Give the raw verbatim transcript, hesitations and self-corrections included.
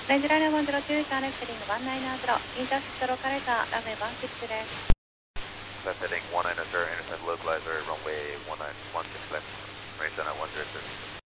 レンジライナーワンゼロツー、カーネクテリングワンナインナーゼロ、インターセプトローカレーター、ランウェイワンシックスです。 Left heading one nine zero, intercept localizer, runway one nine one six left, range on one zero two.